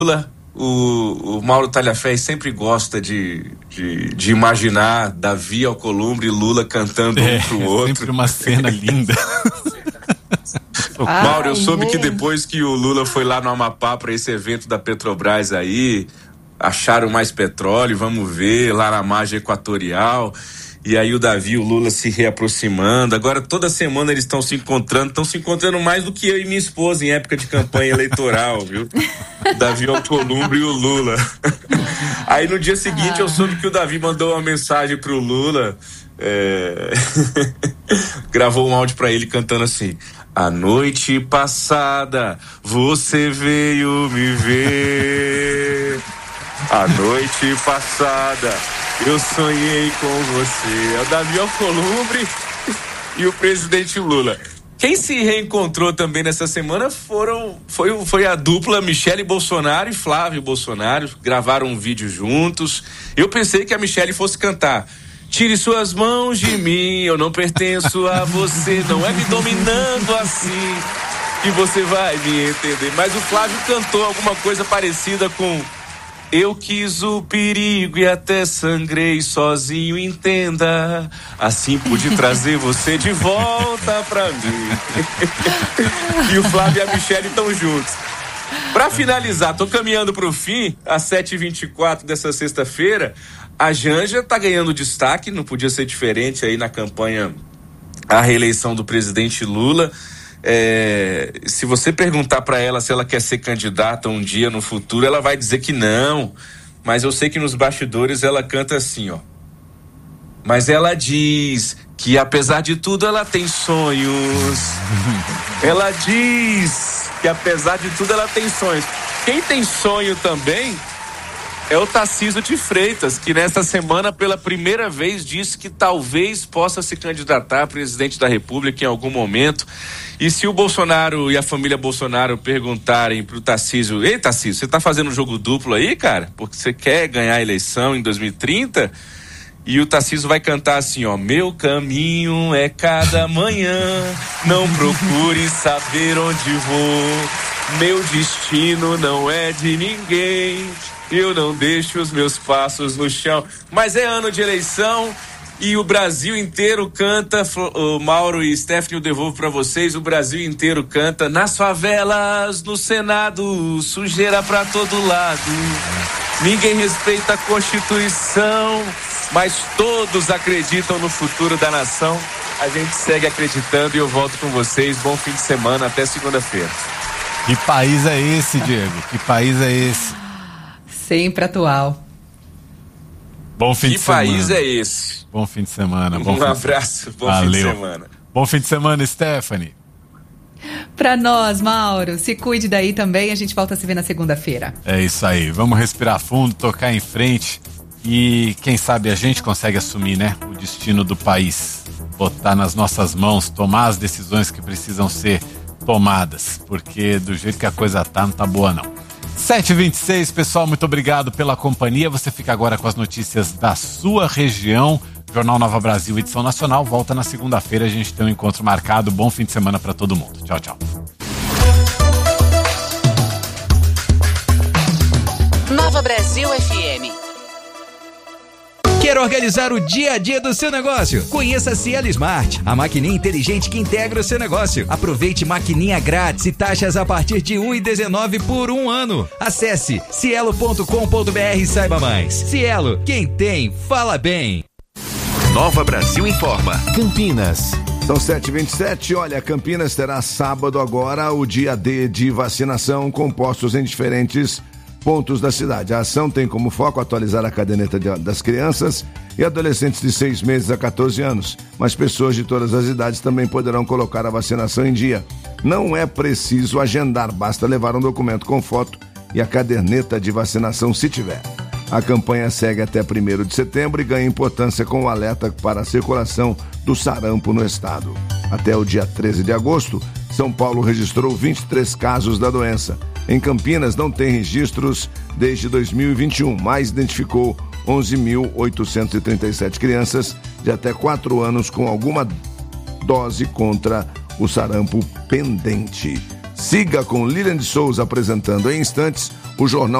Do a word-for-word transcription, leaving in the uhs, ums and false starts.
Lula. O, o Mauro Talhaferri sempre gosta de, de, de imaginar Davi Alcolumbre e Lula cantando é, um pro outro. Sempre uma cena linda. Ai, Mauro, eu soube gente. que depois que o Lula foi lá no Amapá para esse evento da Petrobras aí, acharam mais petróleo, vamos ver, lá na margem equatorial. E aí o Davi e o Lula se reaproximando. Agora toda semana eles estão se encontrando, estão se encontrando mais do que eu e minha esposa em época de campanha eleitoral, viu? O Davi Alcolumbre e o Lula. Aí no dia seguinte ah. eu soube que o Davi mandou uma mensagem pro Lula, é... gravou um áudio pra ele cantando assim: a noite passada você veio me ver, a noite passada eu sonhei com você. É o Davi Alcolumbre e o presidente Lula. Quem se reencontrou também nessa semana foram, foi, foi a dupla Michele Bolsonaro e Flávio Bolsonaro. Gravaram um vídeo juntos. Eu pensei que a Michele fosse cantar: tire suas mãos de mim, eu não pertenço a você, não é me dominando assim que você vai me entender. Mas o Flávio cantou alguma coisa parecida com: eu quis o perigo e até sangrei sozinho, entenda. Assim pude trazer você de volta pra mim. E o Flávio e a Michele estão juntos. Pra finalizar, tô caminhando pro fim, às sete e vinte e quatro dessa sexta-feira, a Janja tá ganhando destaque, não podia ser diferente aí na campanha à reeleição do presidente Lula. É, se você perguntar para ela se ela quer ser candidata um dia no futuro, ela vai dizer que não, mas eu sei que nos bastidores ela canta assim, ó: mas ela diz que apesar de tudo ela tem sonhos. Ela diz que apesar de tudo ela tem sonhos. Quem tem sonho também é o Tarcísio de Freitas, que nesta semana pela primeira vez disse que talvez possa se candidatar a presidente da República em algum momento. E se o Bolsonaro e a família Bolsonaro perguntarem pro Tarcísio: ei, Tarcísio, você tá fazendo um jogo duplo aí, cara? Porque você quer ganhar a eleição em dois mil e trinta? E o Tarcísio vai cantar assim, ó: meu caminho é cada manhã, não procure saber onde vou, meu destino não é de ninguém, eu não deixo os meus passos no chão. Mas é ano de eleição e o Brasil inteiro canta. O Mauro e Stephanie, eu devolvo pra vocês. O Brasil inteiro canta: nas favelas, no Senado, sujeira pra todo lado. Ninguém respeita a Constituição, mas todos acreditam no futuro da nação. A gente segue acreditando e eu volto com vocês. Bom fim de semana, até segunda-feira. Que país é esse, Diego? Que país é esse? Sempre atual. Bom fim que de semana. Que país é esse? Bom fim de semana. Bom um fim abraço, de... bom Valeu. fim de semana. Bom fim de semana, Stephanie. Pra nós, Mauro, se cuide daí também, a gente volta a se ver na segunda-feira. É isso aí, vamos respirar fundo, tocar em frente e quem sabe a gente consegue assumir, né, o destino do país, botar nas nossas mãos, tomar as decisões que precisam ser tomadas, porque do jeito que a coisa tá, não tá boa não. sete e vinte e seis, pessoal, muito obrigado pela companhia. Você fica agora com as notícias da sua região. Jornal Nova Brasil, edição nacional, volta na segunda-feira. A gente tem um encontro marcado. Bom fim de semana para todo mundo. Tchau, tchau. Nova Brasil F M. Quer organizar o dia a dia do seu negócio? Conheça a Cielo Smart, a maquininha inteligente que integra o seu negócio. Aproveite maquininha grátis e taxas a partir de um real e dezenove centavos por um ano. Acesse cielo ponto com ponto br e saiba mais. Cielo, quem tem, fala bem. Nova Brasil informa. Campinas. São sete e vinte e sete. Olha, Campinas terá sábado agora o dia D de vacinação com postos em diferentes pontos da cidade. A ação tem como foco atualizar a caderneta de, das crianças e adolescentes de seis meses a quatorze anos, mas pessoas de todas as idades também poderão colocar a vacinação em dia. Não é preciso agendar, basta levar um documento com foto e a caderneta de vacinação se tiver. A campanha segue até primeiro de setembro e ganha importância com o alerta para a circulação do sarampo no estado. Até o dia treze de agosto, São Paulo registrou vinte e três casos da doença. Em Campinas não tem registros desde dois mil e vinte e um, mas identificou onze mil oitocentos e trinta e sete crianças de até quatro anos com alguma dose contra o sarampo pendente. Siga com Lilian de Souza apresentando em instantes o Jornal